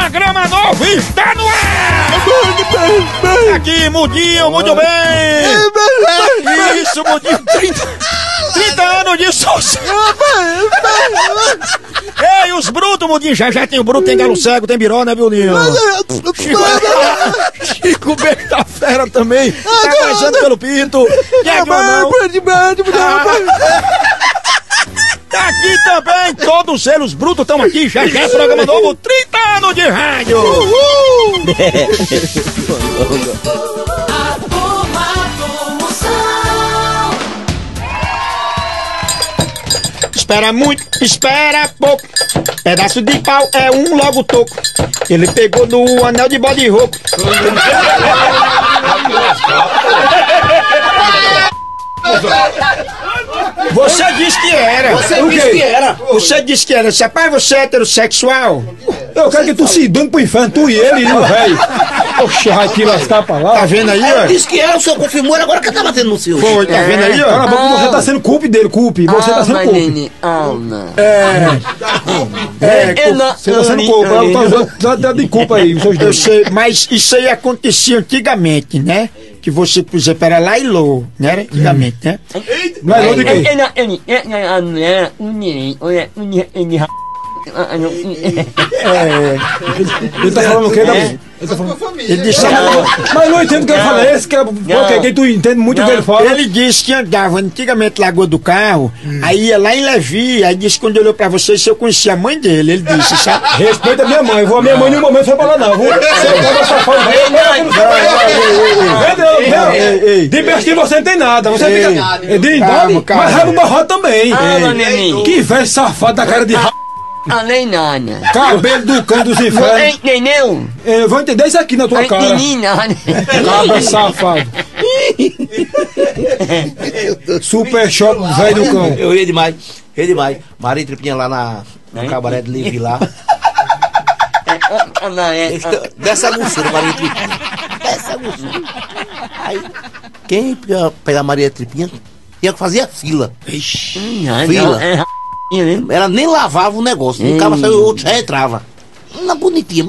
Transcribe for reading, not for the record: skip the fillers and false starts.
programa novo está no ar! Aqui, Mudinho, muito bem! Isso, Mudinho, 30 anos de sucesso! Ei, os brutos, Mudinho, já tem o bruto, tem galo cego, tem biró, né, Biolinho? Chico Beijo da Fera também, tá baixando pelo pinto! Tá aqui também, todos os selos brutos estão aqui, já programa novo, 30 anos de rádio! Espera muito, espera pouco, pedaço de pau é um logo toco, ele pegou no anel de bode rouco. Você disse que era. Você disse que era. Rapaz, você é heterossexual? Eu quero que tu se dane pro inferno, tu e ele, velho. Oxe, vai te lascar pra lá. Tá vendo aí, ó? Eu disse que era, o senhor confirmou, agora que tá batendo no seu. Foi, tá vendo aí, ó? Cala a boca, você tá sendo culpe dele, culpe. Você tá sendo culpe. Você tá sendo culpa. Tá usando de culpa aí, vocês Eu dois. sei, mas isso aí acontecia antigamente, né? Que você, por exemplo, era Lailô, né? Antigamente, né? Lailô de quê? Ele tá falando o quê, Davi? Ele disse, Mas não entendo o que ele fala. Esse que é porque quem tu entende muito o que ele fala. ele disse que andava antigamente Lagoa do Carro, aí ia lá em Levi, aí disse que quando olhou pra você, se eu conhecia a mãe dele, ele disse, sabe? Respeita a minha mãe. A minha mãe em nenhum momento foi pra lá, não. De bestinho você não tem nada. Você fica de idade, mas rabo barrado também. Que velho safado da cara de cabelo do cão dos infernos. Entendeu? Eu vou entender isso aqui na tua cara. Cabra safado. Super choque, velho do cão. Eu ri demais. Maria Tripinha lá no cabaré de Levi lá. Dessa grossura, Maria Tripinha. Dessa grossura. Aí, quem pegar Maria Tripinha tinha que fazer fila. Fila. Ela nem lavava o negócio. Um cara saiu, o outro já entrava. Uma bonitinha.